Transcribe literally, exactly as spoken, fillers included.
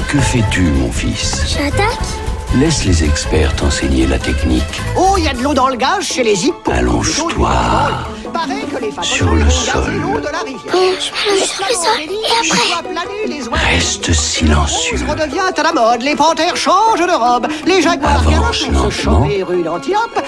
Que fais-tu, mon fils? J'attaque. Laisse les experts t'enseigner la technique. Oh, il y a de l'eau dans le gaz chez les hippos. Allonge-toi sur le sol. Bon, je m'allonge sur le sol. Et après? Reste silencieux. Redevient à la mode. Les panthères changent de robe. Les jaguars Avance galopent pour se lentement. choper rue d'Antiope.